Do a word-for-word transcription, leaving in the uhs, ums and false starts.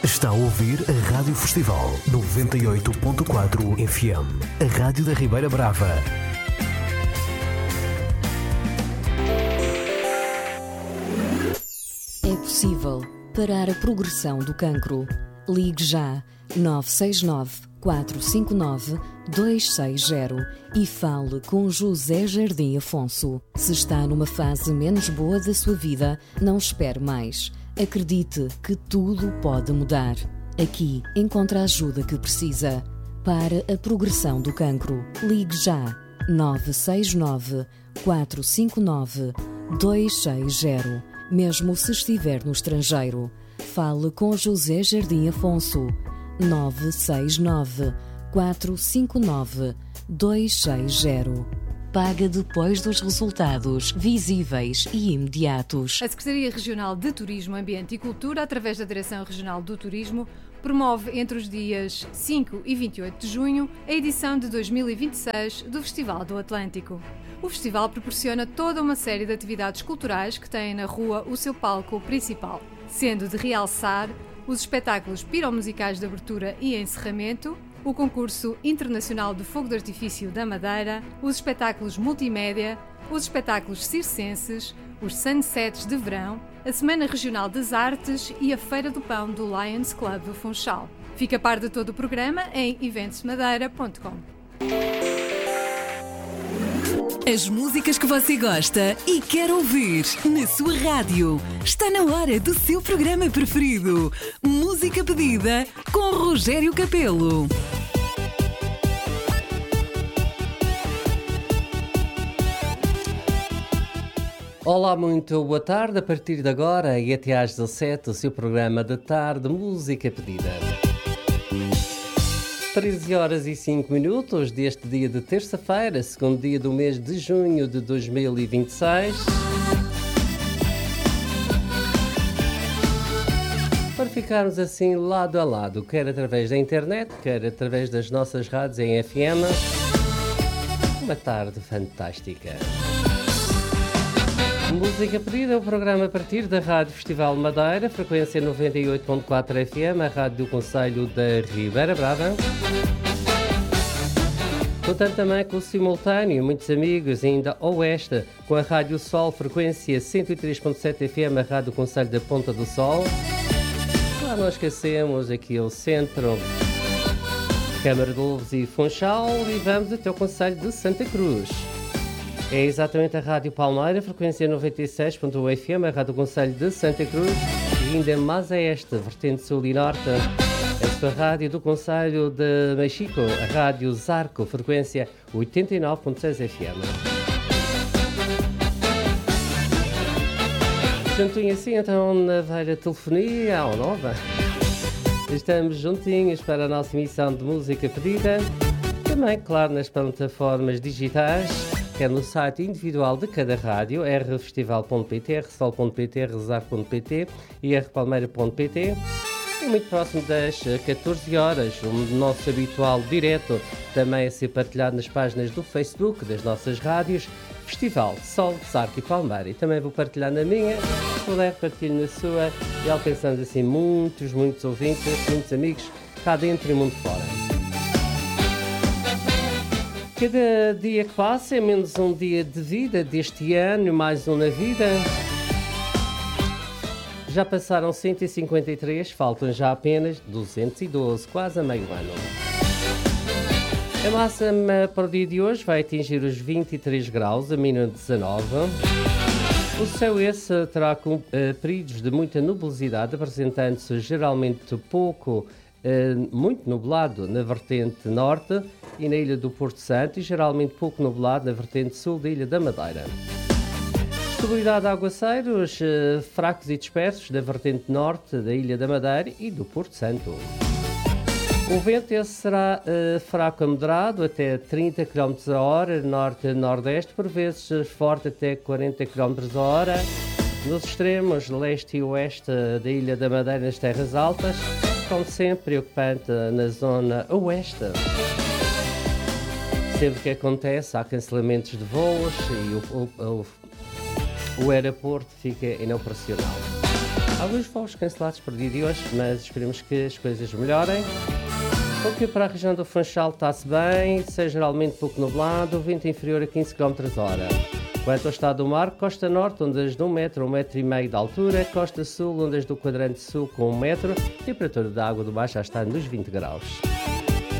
Está a ouvir a Rádio Festival noventa e oito ponto quatro F M, a Rádio da Ribeira Brava. É possível parar a progressão do cancro. Ligue já nove seis nove, quatro cinco nove, dois seis zero e fale com José Jardim Afonso. Se está numa fase menos boa da sua vida, não espere mais. Acredite que tudo pode mudar. Aqui encontra a ajuda que precisa. Para a progressão do cancro, ligue já nove seis nove, quatro cinco nove, dois seis zero. Mesmo se estiver no estrangeiro, fale com José Jardim Afonso. nove seis nove, quatro cinco nove, dois seis zero. Paga depois dos resultados visíveis e imediatos. A Secretaria Regional de Turismo, Ambiente e Cultura, através da Direção Regional do Turismo, promove entre os dias cinco e vinte e oito de junho a edição de dois mil e vinte e seis do Festival do Atlântico. O festival proporciona toda uma série de atividades culturais que têm na rua o seu palco principal, sendo de realçar os espetáculos piromusicais de abertura e encerramento, o concurso internacional de fogo de artifício da Madeira, os espetáculos multimédia, os espetáculos circenses, os sunsets de verão, a Semana Regional das Artes e a Feira do Pão do Lions Club do Funchal. Fica a par de todo o programa em eventos madeira ponto com. As músicas que você gosta e quer ouvir na sua rádio. Está na hora do seu programa preferido. Música pedida com Rogério Capelo. Olá, muito boa tarde. A partir de agora e até às dezassete, o seu programa de tarde, Música Pedida. treze horas e cinco minutos deste dia de terça-feira, segundo dia do mês de junho de dois mil e vinte e seis. Para ficarmos assim lado a lado, quer através da internet, quer através das nossas rádios em F M. Uma tarde fantástica. Música Pedida é o programa a partir da Rádio Festival Madeira, frequência noventa e oito ponto quatro F M, a rádio do Concelho da Ribeira Brava. Contando também com o simultâneo, muitos amigos ainda oeste, com a Rádio Sol, frequência cento e três ponto sete F M, a rádio do Concelho da Ponta do Sol. Lá não esquecemos aqui o centro, Câmara de Loures e Funchal, e vamos até o Concelho de Santa Cruz. É exatamente a Rádio Palmeira, frequência noventa e seis ponto um F M, a Rádio do Concelho de Santa Cruz, e ainda mais a esta, vertente sul e norte, a sua Rádio do Concelho de Mexico, a Rádio Zarco, frequência oitenta e nove ponto seis F M. Juntinho assim, então, na velha telefonia, ao nova. Estamos juntinhos para a nossa emissão de Música Pedida, também, claro, nas plataformas digitais, quer no site individual de cada rádio, r festival ponto p t, r sol ponto p t, r zar ponto p t e r palmeira ponto p t. E muito próximo das catorze horas, o nosso habitual direto, também a ser partilhado nas páginas do Facebook das nossas rádios, Festival Sol, Zarco e Palmeira. E também vou partilhar na minha, se puder partilhar na sua, e alcançamos assim muitos, muitos ouvintes, muitos amigos, cá dentro e mundo fora. Cada dia que passa é menos um dia de vida deste ano, mais um na vida. Já passaram cento e cinquenta e três, faltam já apenas duzentos e doze, quase a meio ano. A máxima para o dia de hoje vai atingir os vinte e três graus, a mínima dezanove. O céu esse terá com, uh, períodos de muita nubosidade, apresentando-se geralmente pouco, uh, muito nublado na vertente norte e na ilha do Porto Santo, e geralmente pouco nublado na vertente sul da Ilha da Madeira. Possibilidade de aguaceiros uh, fracos e dispersos da vertente norte da Ilha da Madeira e do Porto Santo. O vento esse será uh, fraco a moderado, até trinta quilómetros a hora, norte-nordeste, por vezes forte até quarenta quilómetros a hora. Nos extremos leste e oeste da Ilha da Madeira, nas terras altas, como sempre, preocupante na zona oeste. Sempre que acontece, há cancelamentos de voos e o, o, o, o aeroporto fica inoperacional. Alguns voos cancelados para o dia de hoje, mas esperemos que as coisas melhorem. Porque para a região do Funchal está-se bem, seja geralmente pouco nublado, vento inferior a quinze quilómetros por hora. Quanto ao estado do mar, costa norte, ondas de um metro, um metro e meio de altura, costa sul, ondas do quadrante sul com um metro, temperatura da água do mar já está nos vinte graus.